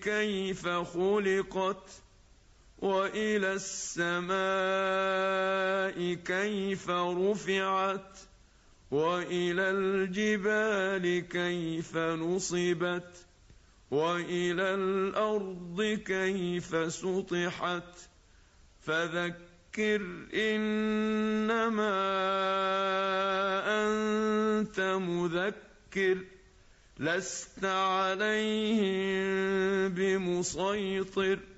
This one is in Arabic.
كيف خلقت وإلى السماء كيف رفعت وإلى الجبال كيف نصبت وإلى الأرض كيف سطحت فذكر إنما أنت مذكر لست عليهم بمسيطر